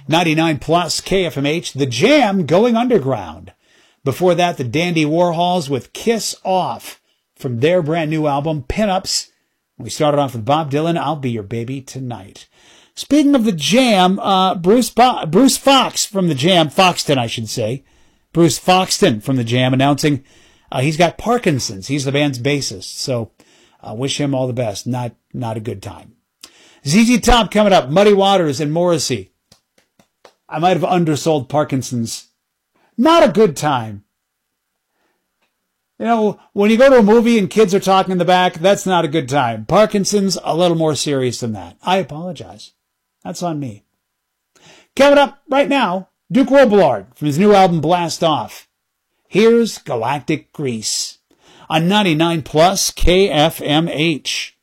99 plus KFMH, The Jam going underground. Before that, the Dandy Warhols with Kiss Off from their brand new album, Pinups. We started off with Bob Dylan, I'll Be Your Baby Tonight. Speaking of The Jam, Bruce Fox from The Jam, Foxton, I should say. Bruce Foxton from The Jam announcing he's got Parkinson's. He's the band's bassist, so wish him all the best. Not a good time. ZZ Top coming up, Muddy Waters and Morrissey. I might have undersold Parkinson's. Not a good time. You know, when you go to a movie and kids are talking in the back, that's not a good time. Parkinson's, a little more serious than that. I apologize. That's on me. Coming up right now, Duke Robillard from his new album Blast Off. Here's Galactic Grease on 99 plus KFMH.